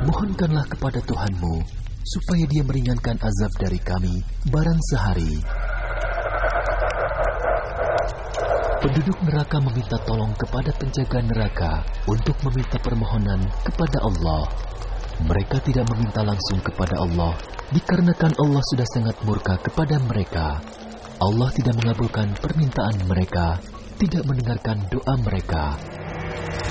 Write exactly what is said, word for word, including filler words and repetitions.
mohonkanlah kepada Tuhanmu, supaya Dia meringankan azab dari kami barang sehari. Penduduk neraka meminta tolong kepada penjaga neraka untuk meminta permohonan kepada Allah. Mereka tidak meminta langsung kepada Allah, dikarenakan Allah sudah sangat murka kepada mereka. Allah tidak mengabulkan permintaan mereka, tidak mendengarkan doa mereka.